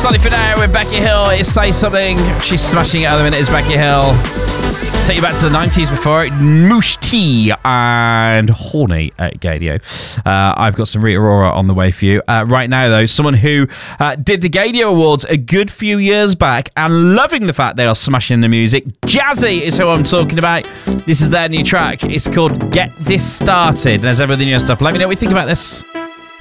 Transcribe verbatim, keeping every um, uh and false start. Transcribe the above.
Sonny Finau with Becky Hill. It's Say Something. She's smashing it at the minute. It's Becky Hill. Take you back to the nineties before it. Moosh T and Horny at Gadio. Uh, I've got some Rita Ora on the way for you. Uh, right now, though, someone who uh, did the Gadio Awards a good few years back and loving the fact they are smashing the music. Jazzy is who I'm talking about. This is their new track. It's called Get This Started. There's everything new stuff. Let me know what you think about this.